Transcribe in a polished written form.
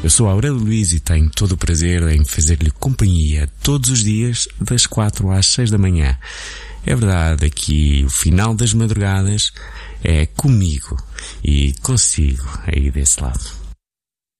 Eu sou Aurélio Luís e tenho todo o prazer em fazer-lhe companhia todos os dias das 4 às 6 da manhã. É verdade, aqui o final das madrugadas é comigo e consigo aí desse lado.